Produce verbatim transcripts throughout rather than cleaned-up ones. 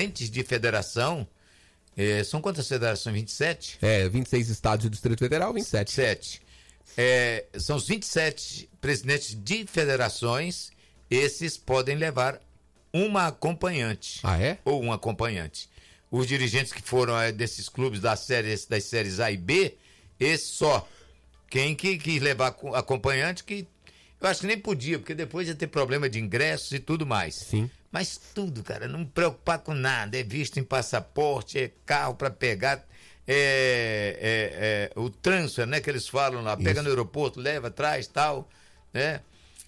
presidentes de federação, é, são quantas federações? vinte e sete? É, vinte e seis estados do Distrito Federal, vinte e sete. vinte e sete. É, são os vinte e sete presidentes de federações, esses podem levar uma acompanhante. Ah, é? Ou um acompanhante. Os dirigentes que foram é, desses clubes das séries, das séries A e B, esse só. Quem que quis levar acompanhante, que eu acho que nem podia, porque depois ia ter problema de ingressos e tudo mais. Sim. Mas tudo, cara, não me preocupar com nada. É visto em passaporte, é carro para pegar, é, é, é o transfer, né, que eles falam lá. Pega no aeroporto, leva, traz, tal, né?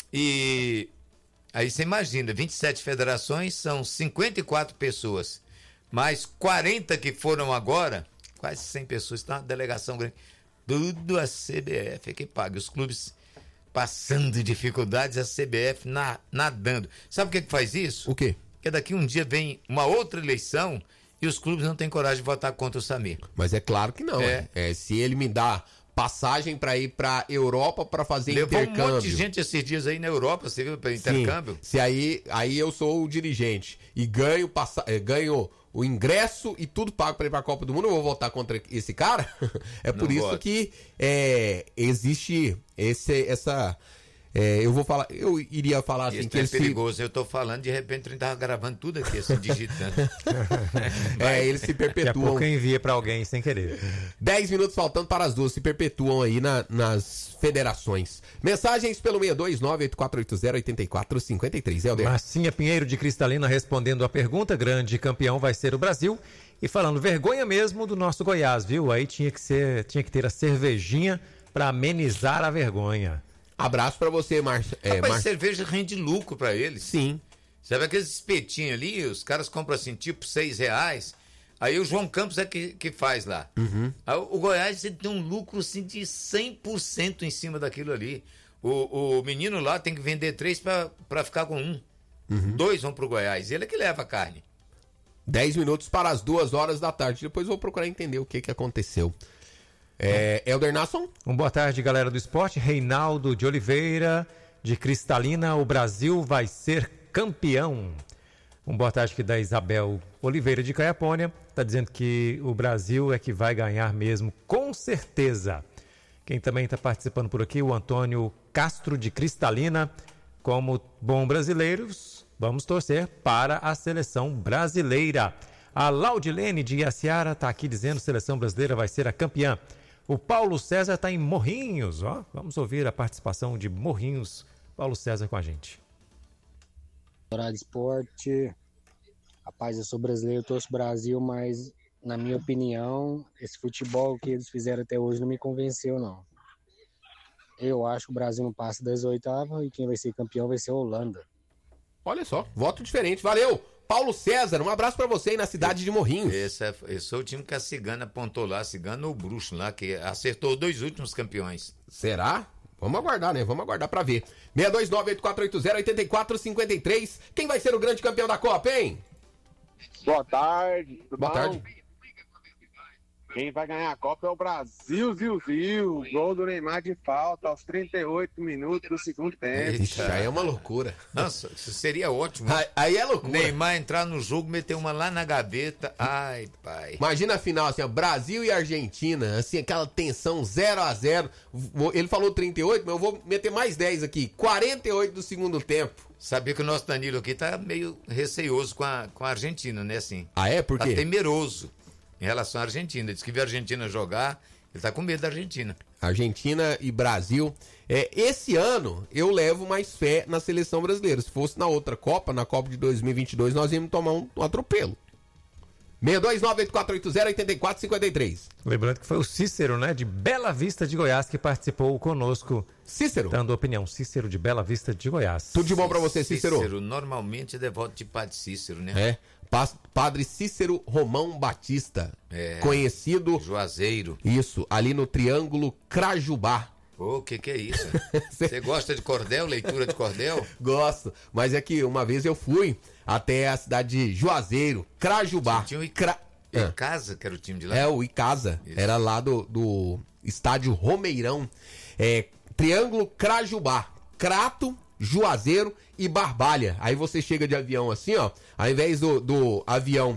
E aí você imagina, vinte e sete federações, são cinquenta e quatro pessoas, mais quarenta que foram agora, quase cem pessoas, tá uma delegação grande. Tudo a C B F é que paga. Os clubes passando dificuldades, a C B F na, nadando. Sabe o que que faz isso? O quê? Porque daqui um dia vem uma outra eleição e os clubes não têm coragem de votar contra o Samir. Mas é claro que não. É. É, se ele me dá passagem para ir para Europa para fazer Levou intercâmbio. um monte de gente esses dias aí na Europa, você viu, para intercâmbio? Sim, se aí, aí eu sou o dirigente e ganho, passa, ganho o ingresso e tudo pago para ir para a Copa do Mundo, eu vou votar contra esse cara? É por Não isso voto. que é, existe esse, essa... É, eu vou falar, eu iria falar assim Isso que é eles se, perigoso, eu tô falando, de repente ele tava gravando tudo aqui, assim, digitando. é, eles se Daqui a perpetuam. pouco envia pra alguém sem querer. dez minutos faltando para as duas, se perpetuam aí na- nas federações. Mensagens pelo seis dois nove, oito quatro oito zero, oito quatro cinco três. Helder. Marcinha Pinheiro de Cristalina respondendo a pergunta, grande campeão vai ser o Brasil. E falando, vergonha mesmo do nosso Goiás, viu? Aí tinha que ser, tinha que ter a cervejinha pra amenizar a vergonha. Abraço pra você, Márcio. É, Rapaz, Mar... cerveja rende lucro pra eles. Sim. Sabe aqueles espetinhos ali, os caras compram assim, tipo seis reais, aí o João Campos é que, que faz lá. Uhum. Aí, o Goiás ele tem um lucro assim, de cem por cento em cima daquilo ali. O, o menino lá tem que vender três pra, pra ficar com um. Uhum. Dois vão pro Goiás, ele é que leva a carne. dez minutos para as duas horas da tarde. Depois eu vou procurar entender o que, que aconteceu. É, Helder Nasson? Um boa tarde, galera do esporte. Reinaldo de Oliveira, de Cristalina, o Brasil vai ser campeão. Um boa tarde aqui da Isabel Oliveira de Caiapônia. Está dizendo que o Brasil é que vai ganhar mesmo, com certeza. Quem também está participando por aqui, o Antônio Castro de Cristalina. Como bom brasileiros, vamos torcer para a seleção brasileira. A Laudilene de Iaciara está aqui dizendo que a seleção brasileira vai ser a campeã. O Paulo César está em Morrinhos, ó. Vamos ouvir a participação de Morrinhos. Paulo César com a gente. Horário de esporte. Rapaz, eu sou brasileiro, eu torço Brasil, mas na minha opinião, esse futebol que eles fizeram até hoje não me convenceu, não. Eu acho que o Brasil não passa das oitavas e quem vai ser campeão vai ser a Holanda. Olha só, voto diferente. Valeu! Paulo César, um abraço pra você aí na cidade de Morrinhos. Esse é, esse é o time que a Cigana apontou lá, a Cigana ou o Bruxo lá, que acertou os dois últimos campeões. Será? Vamos aguardar, né? Vamos aguardar pra ver. seis dois nove, oito quatro oito zero, oito quatro cinco três. Quem vai ser o grande campeão da Copa, hein? Boa tarde. Tudo Boa bom? tarde. Quem vai ganhar a Copa é o Brasil, viu, viu? Gol do Neymar de falta aos trinta e oito minutos do segundo tempo. Ixi, aí é uma loucura. Nossa, isso seria ótimo. Aí, aí é loucura. Neymar entrar no jogo, meter uma lá na gaveta. Ai, pai. Imagina a final, assim, ó, Brasil e Argentina, assim, aquela tensão zero a zero. Ele falou trinta e oito, mas eu vou meter mais dez aqui. quarenta e oito do segundo tempo. Sabia que o nosso Danilo aqui tá meio receoso com a, com a Argentina, né, assim? Ah, é? Por Tá quê? temeroso em relação à Argentina. Diz que viu a Argentina jogar, ele tá com medo da Argentina. Argentina e Brasil. É, esse ano eu levo mais fé na seleção brasileira. Se fosse na outra Copa, na Copa de dois mil e vinte e dois, nós íamos tomar um, um atropelo. seis dois nove, oito quatro oito zero, oito quatro cinco três. Lembrando que foi o Cícero, né, de Bela Vista de Goiás, que participou conosco, Cícero. dando opinião. Cícero de Bela Vista de Goiás. Tudo de bom pra você, Cícero. Cícero, normalmente é devoto de Padre Cícero, né? É. Pa- Padre Cícero Romão Batista. É. Conhecido. Juazeiro. Isso, ali no Triângulo Crajubá. Ô, o que que é isso? Você gosta de cordel, leitura de cordel? Gosto, mas é que uma vez eu fui até a cidade de Juazeiro, Crajubá. Tinha o Ica- Cra... Ah. Icasa, que era o time de lá? É, o Icasa. Isso. Era lá do, do estádio Romeirão. É, Triângulo Crajubá. Crato, Juazeiro e Barbalha. Aí você chega de avião assim, ó. Ao invés do, do avião